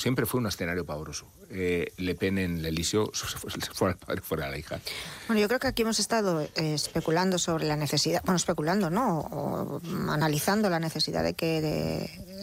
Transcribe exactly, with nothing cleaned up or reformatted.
siempre fue un escenario pavoroso. Eh, Le Pen en el Elíseo, fuera el padre, fuera la hija. Bueno, yo creo que aquí hemos estado eh, especulando sobre la necesidad, bueno, especulando, ¿no? O, o analizando la necesidad de que de